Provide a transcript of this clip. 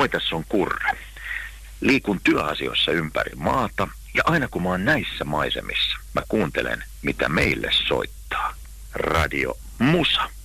Moi, tässä on Kurre. Liikun työasioissa ympäri maata ja aina kun mä oon näissä maisemissa, mä kuuntelen, mitä meille soittaa. Radio Musa.